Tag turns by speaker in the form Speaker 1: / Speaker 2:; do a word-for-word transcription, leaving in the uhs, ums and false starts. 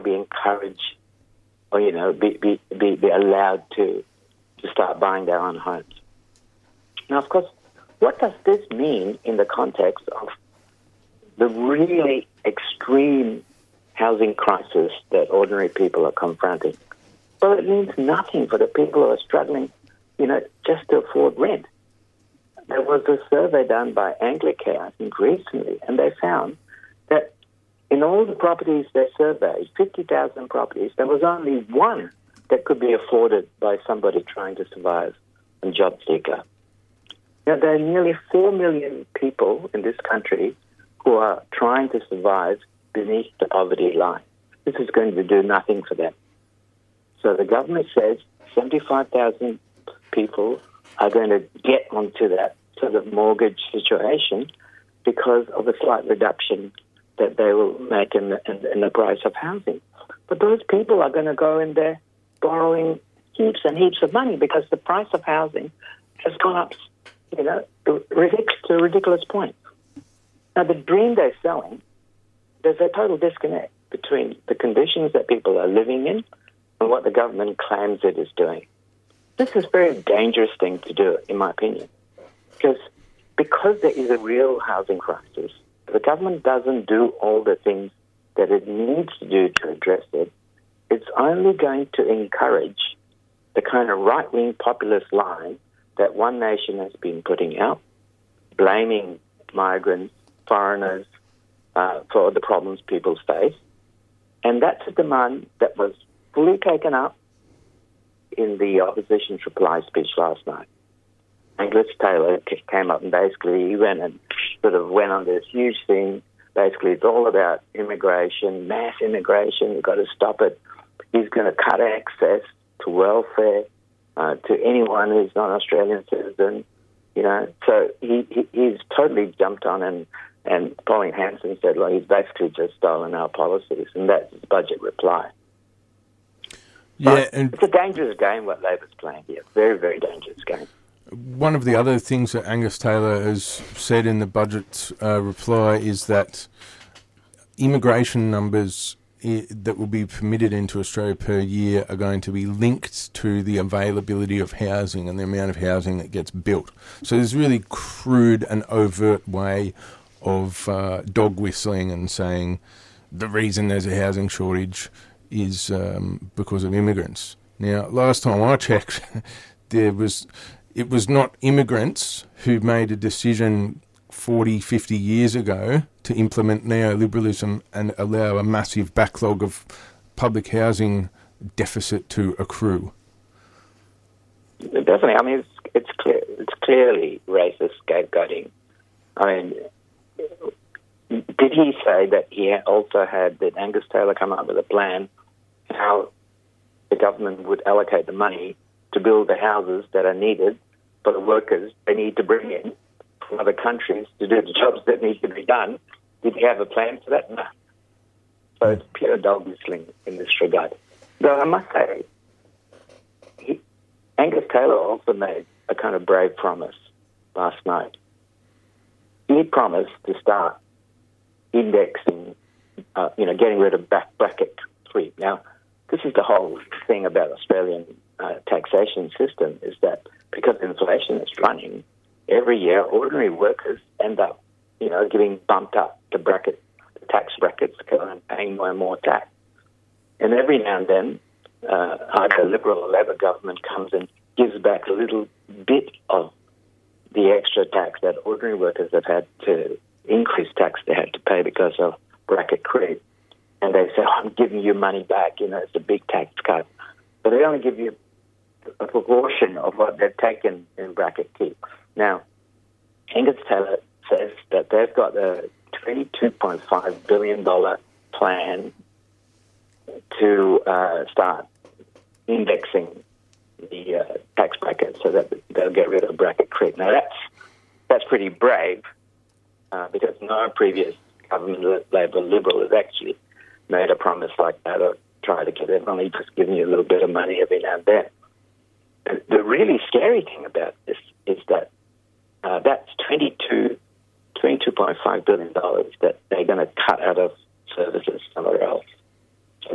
Speaker 1: be encouraged or, you know, be, be, be, be allowed to, to start buying their own homes. Now, of course, what does this mean in the context of the really extreme housing crisis that ordinary people are confronting? Well, it means nothing for the people who are struggling, you know, just to afford rent. There was a survey done by Anglicare, I think, recently, and they found that in all the properties they surveyed, fifty thousand properties, there was only one that could be afforded by somebody trying to survive and job seeker. Now, there are nearly four million people in this country who are trying to survive beneath the poverty line. This is going to do nothing for them. So the government says seventy-five thousand people are going to get onto that sort of mortgage situation because of a slight reduction that they will make in the, in, in the price of housing. But those people are going to go in there borrowing heaps and heaps of money because the price of housing has gone up, you know, to a ridiculous point. Now, the dream they're selling, there's a total disconnect between the conditions that people are living in and what the government claims it is doing. This is a very dangerous thing to do, in my opinion, because because there is a real housing crisis, the government doesn't do all the things that it needs to do to address it. It's only going to encourage the kind of right-wing populist line that One Nation has been putting out, blaming migrants, foreigners, uh, for the problems people face. And that's a demand that was fully taken up in the opposition's reply speech last night. Angus Taylor came up and basically he went and sort of went on this huge thing. Basically, it's all about immigration, mass immigration. You've got to stop it. He's going to cut access to welfare uh, to anyone who's not an Australian citizen. You know, so he, he he's totally jumped on, and and Pauline Hanson said, well, he's basically just stolen our policies, and that's his budget reply.
Speaker 2: Yeah, and
Speaker 1: it's a dangerous game what Labor's playing here. Very, very dangerous game.
Speaker 2: One of the other things that Angus Taylor has said in the budget uh, reply is that immigration numbers I- that will be permitted into Australia per year are going to be linked to the availability of housing and the amount of housing that gets built. So there's really crude and overt way of uh, dog whistling and saying the reason there's a housing shortage is um, because of immigrants. Now, last time I checked, there was it was not immigrants who made a decision forty, fifty years ago to implement neoliberalism and allow a massive backlog of public housing deficit to accrue.
Speaker 1: Definitely. I mean, it's it's clear it's clearly racist scapegoating. I mean, did he say that he also had, that Angus Taylor come up with a plan how the government would allocate the money to build the houses that are needed for the workers they need to bring in from other countries to do the jobs that need to be done? Did he have a plan for that? No. So it's pure dog whistling in this regard. Though I must say, he, Angus Taylor also made a kind of brave promise last night. He promised to start indexing, uh, you know, getting rid of back bracket three. Now, this is the whole thing about Australian uh, taxation system, is that because inflation is running, every year ordinary workers end up, you know, getting bumped up to bracket, the tax brackets, and paying more and more tax. And every now and then, uh, either a Liberal or Labor government comes and gives back a little bit of the extra tax that ordinary workers have had to increase tax they had to pay because of bracket creep. And they say, oh, I'm giving you money back, you know, it's a big tax cut. But they only give you a proportion of what they've taken in bracket keep. Now, Angus Taylor says that they've got a twenty-two point five billion dollars plan to uh, start indexing the uh, tax bracket so that they'll get rid of bracket creep. Now, that's that's pretty brave uh, because no previous government, Labor, Liberal, has actually made a promise like that or tried to get it. Only just giving you a little bit of money every now and then. And the really scary thing about this is that uh, that's twenty-two, twenty-two point five billion dollars that they're going to cut out of services somewhere else.